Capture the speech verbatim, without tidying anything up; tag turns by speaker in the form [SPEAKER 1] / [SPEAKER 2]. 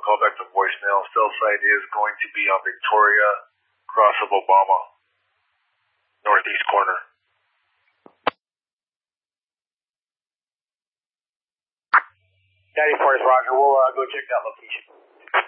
[SPEAKER 1] call back to voicemail. Cell site is going to be on Victoria, cross of Obama, northeast corner.
[SPEAKER 2] ninety-four is Roger. We'll uh, go check that location.